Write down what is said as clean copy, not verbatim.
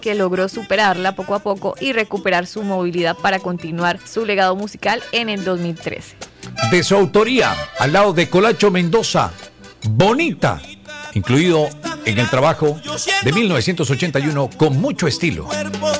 que logró superarla poco a poco y recuperar su movilidad para continuar su legado musical en el 2013. De su autoría, al lado de Colacho Mendoza, Bonita, incluido en el trabajo de 1981 con mucho estilo.